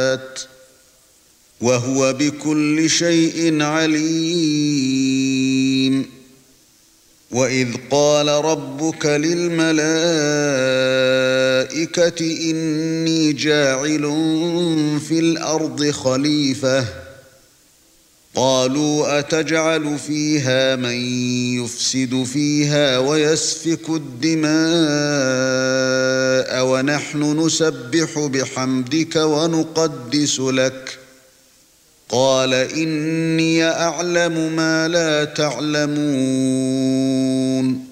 الصفات وهو بكل شيء عليم وإذ قال ربك للملائكة إني جاعل في الأرض خليفة قالوا أتجعل فيها من يفسد فيها ويسفك الدماء ونحن نسبح بحمدك ونقدس لك قال إني أعلم ما لا تعلمون